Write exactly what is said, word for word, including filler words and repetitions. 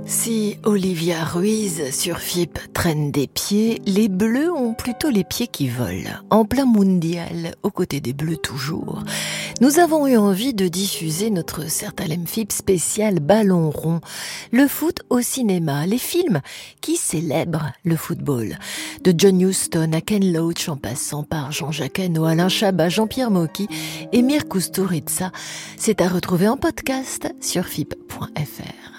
Si Olivia Ruiz sur F I P traîne des pieds, les Bleus ont plutôt les pieds qui volent. En plein mondial, aux côtés des Bleus toujours, nous avons eu envie de diffuser notre Certalem F I P spécial Ballon rond. Le foot au cinéma, les films qui célèbrent le football. De John Huston à Ken Loach en passant par Jean-Jacques Hano, Alain Chabat, Jean-Pierre Mocky et Mir Kusturica. C'est à retrouver en podcast sur F I P point F R.